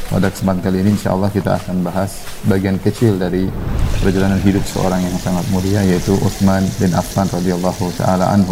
Pada kesempatan kali ini insyaallah kita akan bahas bagian kecil dari perjalanan hidup seorang yang sangat mulia, yaitu Utsman bin Affan radhiyallahu taala anhu.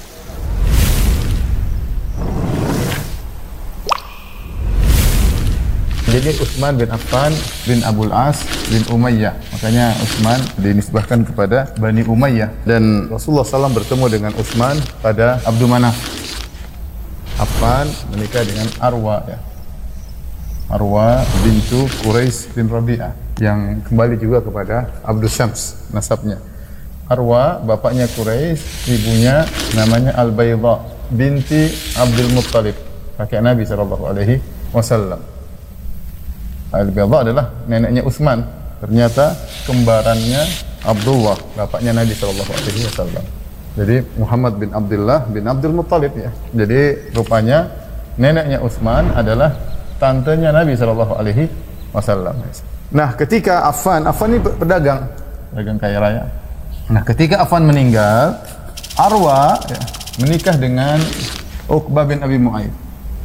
Jadi Utsman bin Affan bin Abul As bin Umayyah. Makanya Utsman dinisbahkan kepada Bani Umayyah. Dan Rasulullah SAW bertemu dengan Utsman pada Abdu Manaf. Affan menikah dengan Arwa, ya. Arwa bintu Quraisy bin Rabi'ah, yang kembali juga kepada Abdul Syams nasabnya. Arwa bapaknya Quraisy, ibunya namanya Al-Bayda binti Abdul Muttalib, kakek Nabi sallallahu alaihi wasallam. Al-Bayda adalah neneknya Utsman. Ternyata kembarannya Abdullah, bapaknya Nabi sallallahu alaihi wasallam. Jadi Muhammad bin Abdullah bin Abdul Muttalib, ya. Jadi rupanya neneknya Utsman adalah tantenya Nabi sallallahu alaihi wasallam. Nah, ketika Affan ini pedagang kaya raya. Nah, ketika Affan meninggal, Arwa, ya, menikah dengan Uqbah bin Abi Mu'aid.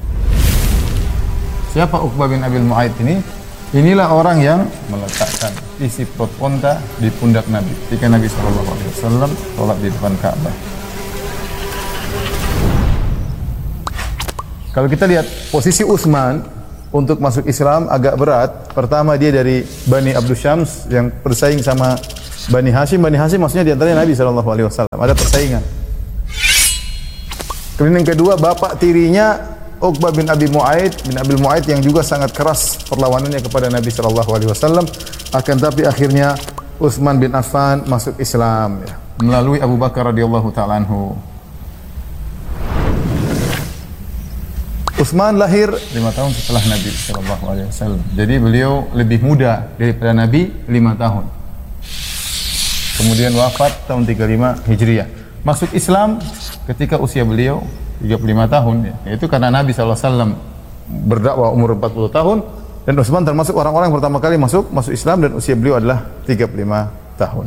Siapa Uqbah bin Abi Mu'aid ini? Inilah orang yang meletakkan isi perut unta di pundak Nabi ketika Nabi sallallahu alaihi wasallam sholat di depan Ka'bah. Kalau kita lihat posisi Utsman untuk masuk Islam agak berat. Pertama, dia dari Bani Abdul Syams yang bersaing sama Bani Hashim. Bani Hashim maksudnya di antaranya Nabi sallallahu alaihi wasallam. Ada persaingan. Kemudian yang kedua, bapak tirinya Uqbah bin Abi Mu'aid yang juga sangat keras perlawanannya kepada Nabi sallallahu alaihi wasallam. Akan tapi akhirnya Utsman bin Affan masuk Islam, ya, melalui Abu Bakar radhiyallahu taala anhu. Utsman lahir 5 tahun setelah Nabi sallallahu alaihi wasallam. Jadi beliau lebih muda daripada Nabi 5 tahun. Kemudian wafat tahun 35 Hijriah. Masuk Islam ketika usia beliau 35 tahun, ya. Itu karena Nabi sallallahu alaihi wasallam berdakwah umur 40 tahun dan Utsman termasuk orang-orang yang pertama kali masuk Islam, dan usia beliau adalah 35 tahun.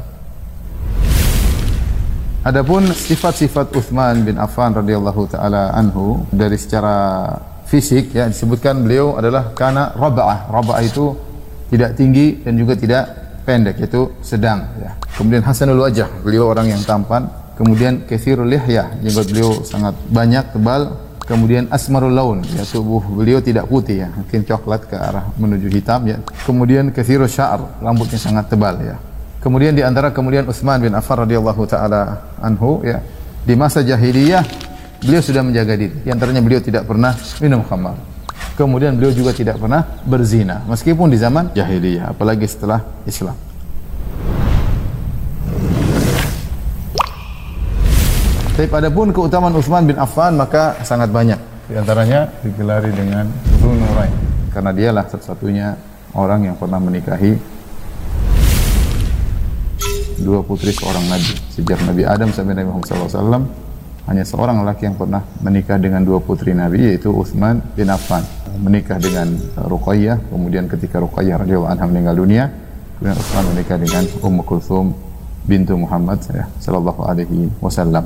Adapun sifat-sifat Utsman bin Affan radhiyallahu taala anhu dari secara fisik, ya, disebutkan beliau adalah kana raba'ah. Raba'ah itu tidak tinggi dan juga tidak pendek, yaitu sedang, ya. Kemudian hasanul wajah, beliau orang yang tampan. Kemudian katsirul lihyah, jenggot beliau sangat banyak, tebal. Kemudian asmarul laun, ya, tubuh beliau tidak putih, ya, mungkin coklat ke arah menuju hitam, ya. Kemudian katsirus sya'r, rambutnya sangat tebal, ya. Kemudian di antara kemuliaan Utsman bin Affan radhiyallahu taala anhu, ya, di masa jahiliyah beliau sudah menjaga diri. Di antaranya beliau tidak pernah minum khamar. Kemudian beliau juga tidak pernah berzina meskipun di zaman jahiliyah, apalagi setelah Islam. Tapi adapun keutamaan Utsman bin Affan maka sangat banyak. Di antaranya digelari dengan Dzunurain karena dialah satu-satunya orang yang pernah menikahi dua putri seorang Nabi. Sejak Nabi Adam sampai Nabi Muhammad SAW, hanya seorang lelaki yang pernah menikah dengan dua putri Nabi, yaitu Utsman bin Affan. Menikah dengan Ruqayyah, kemudian ketika Ruqayyah radhiyallahu anha meninggal dunia, kemudian Utsman menikah dengan Ummu Kulthum bintu Muhammad, ya, sallallahu alaihi wasallam.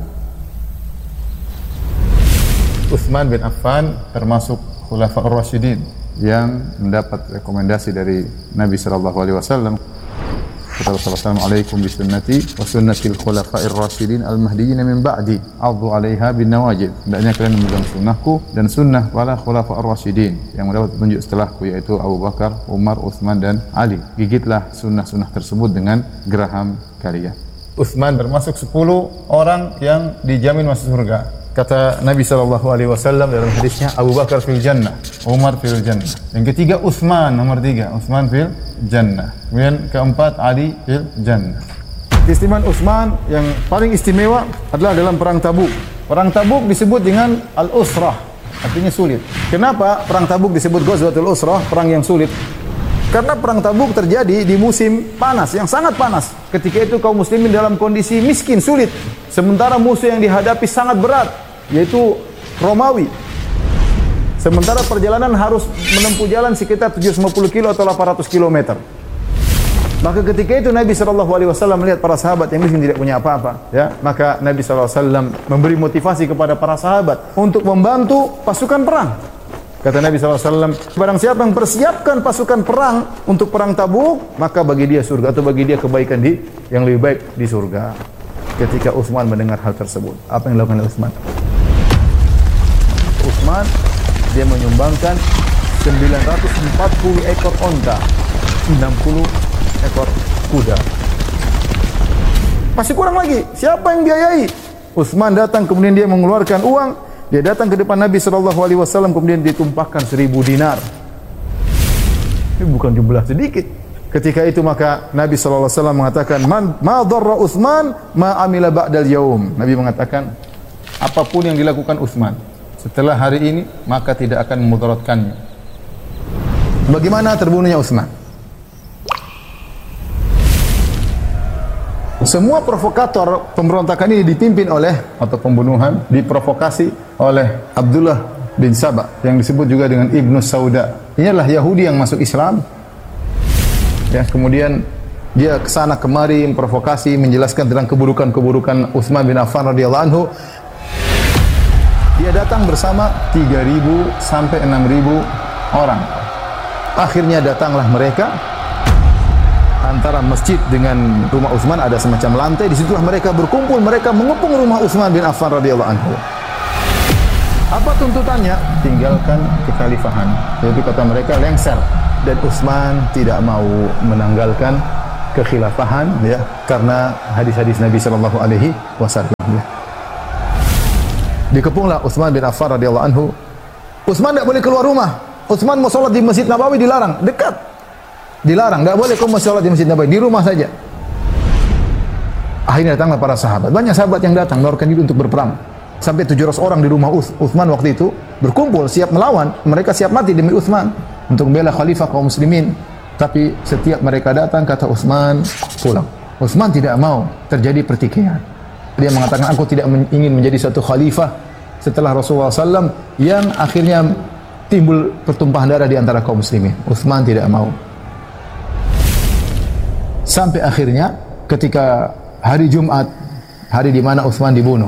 Utsman bin Affan termasuk Khulafaur Rasyidin yang mendapat rekomendasi dari Nabi sallallahu alaihi wasallam. Kata Rasulullah SAW, alaikum bisunnati wa sunnatil khulafa'ir rasyidin al-mahdiyyin min ba'di, addu 'alaiha bin nawajid. Hendaknya kalian memegang sunnahku dan sunnah para khulafa'ir rasyidin yang mendapat petunjuk setelahku, yaitu Abu Bakar, Umar, Utsman dan Ali. Gigitlah sunnah-sunnah tersebut dengan geraham kalian. Utsman termasuk 10 orang yang dijamin masuk surga. Kata Nabi SAW dalam hadisnya, Abu Bakar fil jannah, Umar fil jannah. Yang ketiga Utsman, nomor 3, Utsman fil jannah. Kemudian keempat Ali fil jannah. Keistimewaan Utsman yang paling istimewa adalah dalam perang Tabuk. Perang Tabuk disebut dengan al-usrah, artinya sulit. Kenapa perang Tabuk disebut Ghazwatul Usrah, perang yang sulit? Karena perang Tabuk terjadi di musim panas, yang sangat panas. Ketika itu kaum muslimin dalam kondisi miskin, sulit. Sementara musuh yang dihadapi sangat berat, yaitu Romawi. Sementara perjalanan harus menempuh jalan sekitar 750 kilo atau 800 kilometer. Maka ketika itu Nabi SAW melihat para sahabat yang miskin tidak punya apa-apa, ya, maka Nabi SAW memberi motivasi kepada para sahabat untuk membantu pasukan perang. Kata Nabi SAW, barang siapa yang persiapkan pasukan perang untuk perang Tabuk, maka bagi dia surga atau bagi dia kebaikan yang lebih baik di surga. Ketika Utsman mendengar hal tersebut, apa yang dilakukan Utsman? Utsman dia menyumbangkan 940 ekor onta, 60 ekor kuda. Masih kurang lagi. Siapa yang biayai? Utsman datang, kemudian dia mengeluarkan uang. Dia datang ke depan Nabi SAW, kemudian ditumpahkan 1000 dinar. Ini bukan jumlah sedikit. Ketika itu maka Nabi SAW mengatakan, ma dharra Utsman ma amila ba'dal yaum. Nabi mengatakan, apapun yang dilakukan Utsman setelah hari ini, maka tidak akan memudaratkannya. Bagaimana terbunuhnya Utsman? Semua provokator pemberontakan ini dipimpin oleh, atau pembunuhan diprovokasi oleh Abdullah bin Saba yang disebut juga dengan Ibnu Sauda. Ini adalah Yahudi yang masuk Islam. Ya, kemudian dia kesana kemari memprovokasi, menjelaskan tentang keburukan-keburukan Utsman bin Affan radhiyallahu anhu. Dia datang bersama 3.000 sampai 6.000 orang. Akhirnya datanglah mereka. Antara masjid dengan rumah Utsman ada semacam lantai, disitulah mereka berkumpul, mereka mengepung rumah Utsman bin Affan radhiyallahu anhu. Apa tuntutannya? Tinggalkan kekhalifahan. Jadi kata mereka lengser, dan Utsman tidak mau menanggalkan kekhilafahan, ya, karena hadis-hadis Nabi sallallahu alaihi wasallam. Ya. Dikepunglah Utsman bin Affan radhiyallahu anhu. Utsman tidak boleh keluar rumah. Utsman mau sholat di Masjid Nabawi dilarang, dekat. Dilarang, tidak boleh kamu sholat di Masjid Nabawi, di rumah saja. Akhirnya datanglah para sahabat. Banyak sahabat yang datang menawarkan diri untuk berperang. Sampai 700 orang di rumah Utsman waktu itu berkumpul siap melawan. Mereka siap mati demi Utsman untuk membela khalifah kaum muslimin. Tapi setiap mereka datang kata Utsman pulang. Utsman tidak mau terjadi pertikaian. Dia mengatakan, aku tidak ingin menjadi satu khalifah setelah Rasulullah SAW yang akhirnya timbul pertumpahan darah di antara kaum muslimin. Utsman tidak mau. Sampai akhirnya ketika hari Jumat, hari di mana Utsman dibunuh.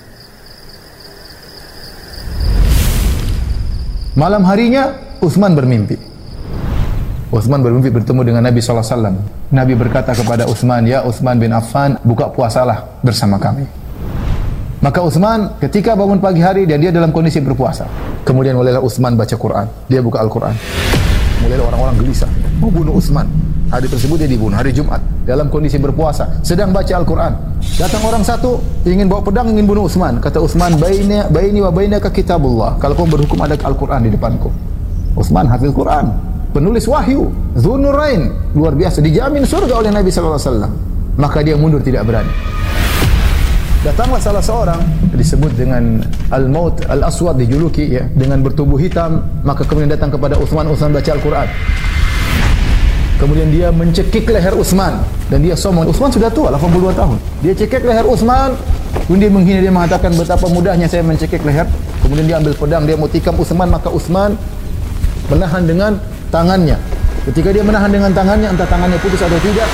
Malam harinya Utsman bermimpi. Utsman bermimpi bertemu dengan Nabi SAW. Nabi berkata kepada Utsman, ya Utsman bin Affan, buka puasalah bersama kami. Maka Utsman ketika bangun pagi hari dan dia dalam kondisi berpuasa. Kemudian mulailah Utsman baca Quran. Dia buka Al-Quran. Mulailah orang-orang gelisah, mau bunuh Utsman. Hari tersebut dia dibunuh, hari Jumat, dalam kondisi berpuasa, sedang baca Al-Quran. Datang orang satu, ingin bawa pedang, ingin bunuh Utsman. Kata Utsman, baini wa bainaka kitabullah. Kalau kau berhukum ada Al-Quran di depanku. Utsman hafiz Quran, penulis wahyu, Dzunurain, luar biasa, dijamin surga oleh Nabi SAW. Maka dia mundur, tidak berani. Datanglah salah seorang, disebut dengan Al-Maut Al-Aswad, dijuluki, ya, dengan bertubuh hitam. Maka kemudian datang kepada Utsman, Utsman baca Al-Quran. Kemudian dia mencekik leher Utsman dan dia sombong. Utsman sudah tua, 82 tahun. Dia cekik leher Utsman, kemudian dia menghina, dia mengatakan betapa mudahnya saya mencekik leher. Kemudian dia ambil pedang, dia mau tikam Utsman, maka Utsman menahan dengan tangannya. Ketika dia menahan dengan tangannya, entah tangannya putus atau tidak,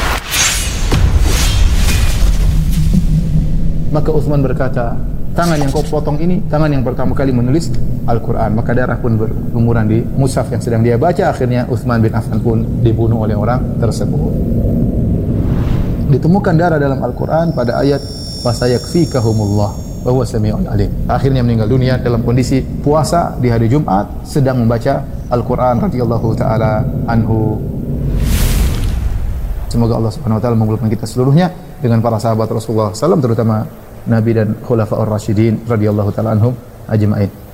maka Utsman berkata, tangan yang kau potong ini, tangan yang pertama kali menulis Al-Quran. Maka darah pun berlumuran di mushaf yang sedang dia baca. Akhirnya Utsman bin Affan pun dibunuh oleh orang tersebut. Ditemukan darah dalam Al-Quran pada ayat fasayakfikahumullah wa huwa sami'un alim. Akhirnya meninggal dunia dalam kondisi puasa di hari Jumat, sedang membaca Al-Quran radhiyallahu taala anhu. Semoga Allah Subhanahu wa taala mengumpulkan kita seluruhnya dengan para sahabat Rasulullah SAW, terutama Nabi dan Khulafaur Rasyidin radhiyallahu taala anhum ajma'in.